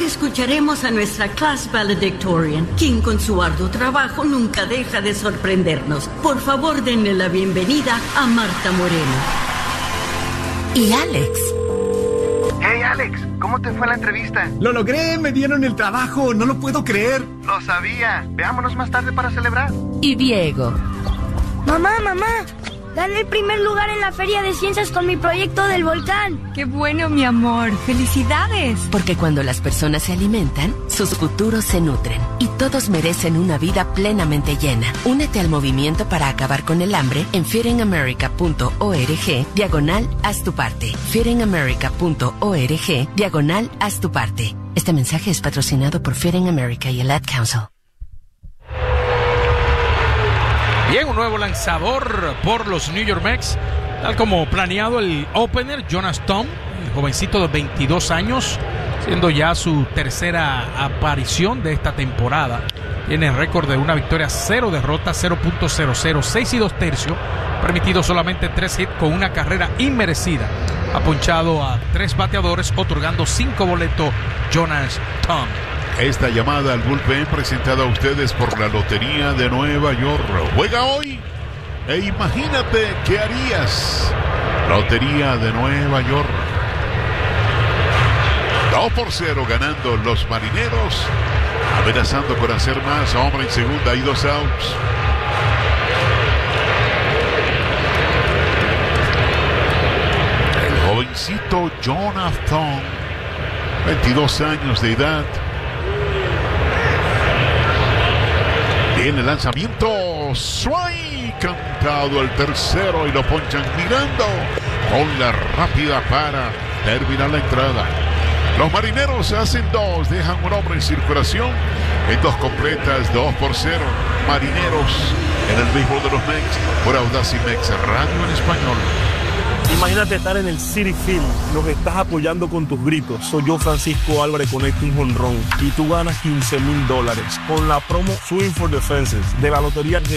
escucharemos a nuestra class valedictorian, quien con su arduo trabajo nunca deja de sorprendernos. Por favor, denle la bienvenida a Marta Moreno. Y Alex. Hey Alex, ¿cómo te fue la entrevista? Lo logré, me dieron el trabajo, no lo puedo creer. Lo sabía, veámonos más tarde para celebrar. Y Diego. Mamá, gané el primer lugar en la Feria de Ciencias con mi proyecto del volcán. ¡Qué bueno, mi amor! ¡Felicidades! Porque cuando las personas se alimentan, sus futuros se nutren. Y todos merecen una vida plenamente llena. Únete al movimiento para acabar con el hambre en feedingamerica.org/haz tu parte. feedingamerica.org/haz tu parte. Este mensaje es patrocinado por Feeding America y el Ad Council. Bien, un nuevo lanzador por los New York Mets. Tal como planeado el opener, Jonas Tom, el jovencito de 22 años, siendo ya su tercera aparición de esta temporada. Tiene récord de una victoria, 0 derrotas, 0.00, 6 y 2 tercios. Permitido solamente 3 hits con una carrera inmerecida. Ha ponchado a 3 bateadores, otorgando 5 boletos Jonas Tom. Esta llamada al bullpen presentada a ustedes por la Lotería de Nueva York. Juega hoy e imagínate qué harías. Lotería de Nueva York. 2-0 ganando los Marineros. Amenazando con hacer más. Hombre en segunda y 2 outs. El jovencito Jonathan, 22 años de edad. Viene el lanzamiento, swing, cantado el tercero y lo ponchan mirando con la rápida para terminar la entrada. Los Marineros hacen 2, dejan un hombre en circulación en 2 completas, 2-0. Marineros en el béisbol de los Mets por Audacy Mex Radio en español. Imagínate estar en el Citi Field, nos estás apoyando con tus gritos. Soy yo, Francisco Álvarez, conecto un jonrón y tú ganas $15,000 con la promo Swing for the Fences de la Lotería de